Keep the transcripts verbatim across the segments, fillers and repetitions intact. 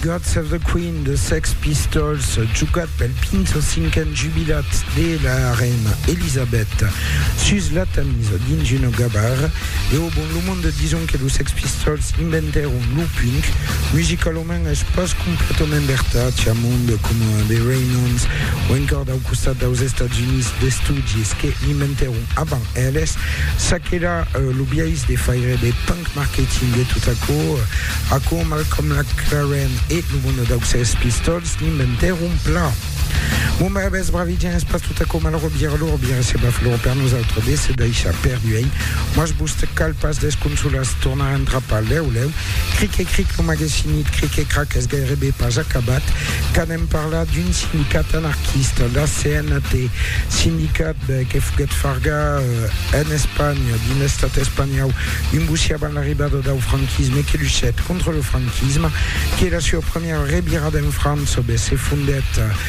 God Save the Queen de Sex Pistols, jugat pel pinzo cinquen jubilat de la reine Elisabeth sus la tamise d'Injuno Gabar, et au bon le monde disons que les Sex Pistols inventaron looping, musicalment es pas completament vertat, c'è monde comme des Raynons ou encore au costat dels Estats Unis des Stooges que inventaron avant elles, ça que là euh, l'obiais de faire des punk marketing et tout à coup, à coup Malcolm McLaren et le monde dels Sex Pistols inventaron plat. Mon bes bravidien es pas tout à coup mal robier lourd bien c'est pas fleur per nous autres des c'est d'aïcha perdu hein moi je booste cal passe des consulas tournar un drapal leu leu cric et cric le magazine cric et crac es gairebe pas jacabat canem parla d'une syndicat anarchiste la C N T syndicat que fuget farga en Espagne d'une estat espagnol une boussia ban l'arribada del franquisme que luchette contre le franquisme qui est la sua première rebirada en France c'est fondet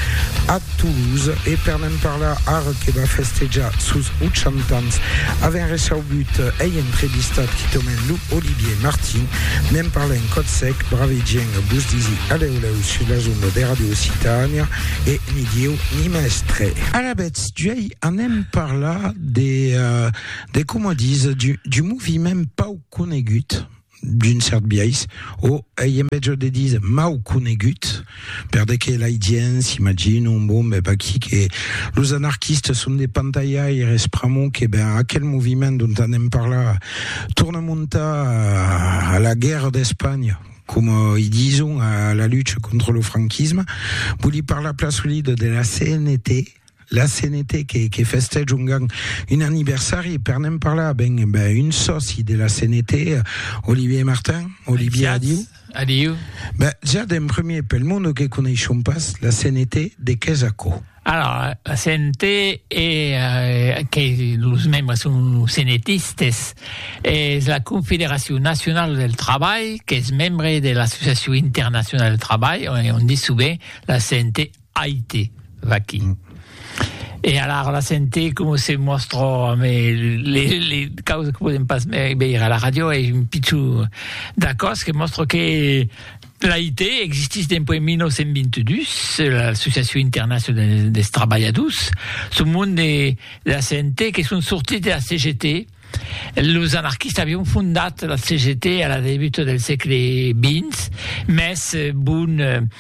a Toulouse et pernem par là ar que va festejar sus ochantans avec un récent but et entrevistat qui tomen Lou Olivier Martin même par là en code sec bravidien bus disi allez ou sur la zone de Radio Occitania et ni dio ni mestre à la bête tu en aime par là des euh, des comment disent du du mouvement pas au conegut d'une certaine biais o ayem bejo de diz mau conegut perde que l'aidiens imagine un bon mais pas qui que les anarchistes sont des pantallas et respramon que ben à quel mouvement dont on aime par là tourne monta à, à la guerre d'Espagne comme euh, ils disent à la lutte contre le franquisme voulu par la place solide de la C N T la C N T qui, qui festège un gang un anniversaire et pernem par là ben, ben une sauce de la C N T Olivier Martin Olivier Adieu Adieu ben déjà d'un premier pel monde que connaissons pas la C N T de Quesaco. Alors, la C N T est, euh, que los membres sont cenetistes, est la Confédération nationale del travail, qui est membre de l'Association internationale du travail, et on dit souvent la C N T Haïti, Vaki. Mm. Et alors, la C N T, comme se montre, mais les, les causes que vous ne pas voir à la radio, est un petit d'accord, qui montre que l'A I T existe depuis dix-neuf cent vingt-deux, l'Association internationale des travailleurs, ce monde de la C N T qui sont sortis de la C G T. Les anarchistes avaient fondé la C G T à la début du siècle vingt, mais bon,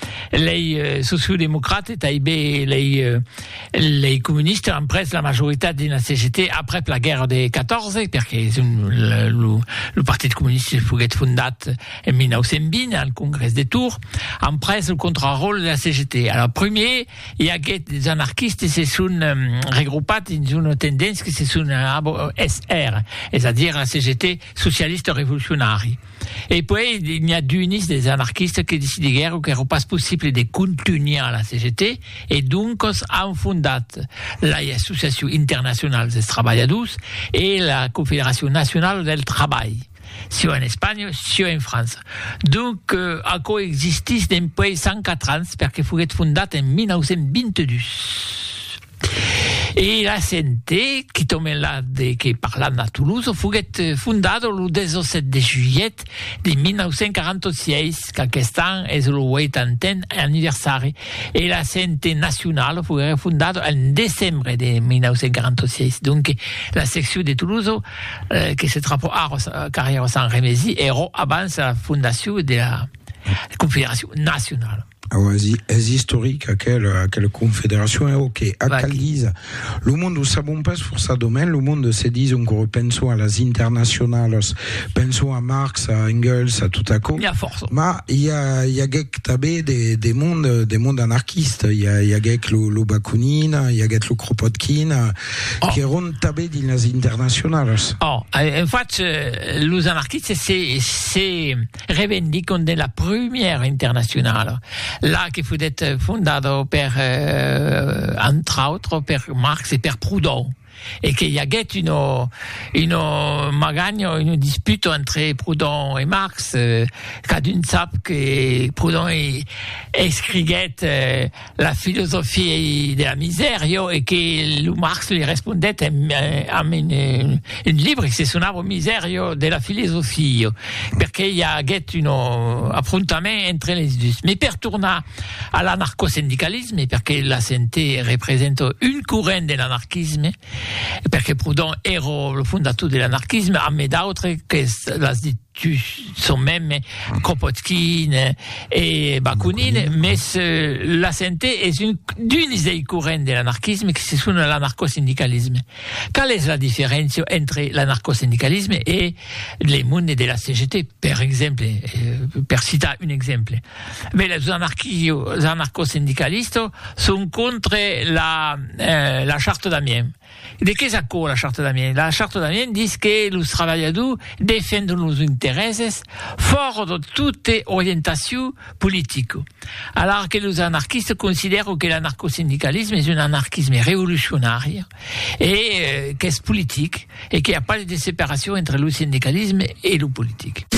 les sociodémocrates et les, les communistes ont pris la majorité de la C G T après la guerre des quatorze, parce que le, le, le Parti communiste fut fondé en dix-neuf cent vingt, au Congrès de Tours, ont pris le contre-rôle de la C G T. Alors, premier, il y a des anarchistes qui se sont regroupés dans une tendance qui se sont S R. C'est-à-dire la C G T socialiste révolutionnaire. Et puis, il y a d'unis des anarchistes qui décident qu'il n'est pas possible de continuer la C G T, et donc ont fondé l'Association internationale des travailleurs et la Confédération nationale du travail. Soit en Espagne, soit en France. Donc, euh, a coexisté depuis cent quatre ans, parce qu'il fut fondé en dix-neuf cent vingt-deux. Et la C N T, qui tombe là, de, qui parle à Toulouse, fut fondée le dix-sept de juillet de dix-neuf cent quarante-six, qu'aquest an est le huitantè anniversaire. Et la C N T nationale fut fondée en décembre de dix-neuf cent quarante-six. Donc, la section de Toulouse, euh, qui se trappe à carrière sans remésie, est avant la fondation de la Confédération nationale. Ah ouais, est historique à quelle, à quelle confédération est ok. À quelle dise, le monde, nous savons pas sur ça domaine, le monde se dit encore, pensons à las internationales, pensons à Marx, à Engels, à tout à coup. Il y a force. Mais il y a, il y a tabé des, des mondes, des mondes anarchistes. Il y a, il y a le, le Bakounine, il y a le Kropotkin, oh. qui ont tabé dans les internationales. Oh, en fait, les anarchistes, c'est, c'est revendiquent de la première internationale. Là, qui fut fondé par, euh, entre autres, par Marx et par Proudhon. et qu'il y a une, une magagne, une dispute entre Proudhon et Marx, euh, cadun sap que Proudhon écrivait euh, la philosophie de la misère et que Marx lui répondait amb une, une, une livre que se sonava Miserio de la philosophie, perché il y a un affrontement entre les deux. Mais per tornar à l'anarcosyndicalisme, perché la C N T représente une courant de l'anarchisme, perché Proudhon era le fondateur de l'anarchisme, amb d'autres que las sont même Kropotkin et Bakounine, mais ce, la C N T est une d'une des courants de l'anarchisme qui se sono l'anarcosyndicalisme. Quelle est la différence entre l'anarcosyndicalisme et les mondes de la C G T, par exemple, per citer un exemple? Mais les anarcosyndicalistes sont contre la, euh, la charte d'Amiens. De què s'accord la charte d'Amiens? La charte d'Amiens dit que les travailleurs défendent les intérêts fort de toute orientation politique. Alors que les anarchistes considèrent que l'anarcosyndicalisme est un anarchisme révolutionnaire et euh, qu'est politique et qu'il n'y a pas de séparation entre le syndicalisme et le politique.